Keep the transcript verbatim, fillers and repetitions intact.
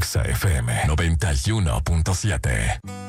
Exa F M noventa y uno punto siete.